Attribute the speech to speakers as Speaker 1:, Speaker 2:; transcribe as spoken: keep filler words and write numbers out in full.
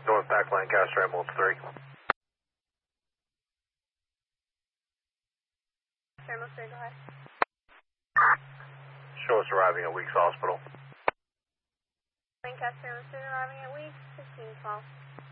Speaker 1: North Pack Lancaster, ambulance three.
Speaker 2: Ambulance three, go ahead.
Speaker 1: Show us arriving at Weeks Hospital.
Speaker 2: Lancaster, ambulance three arriving at Weeks, fifteen twelve.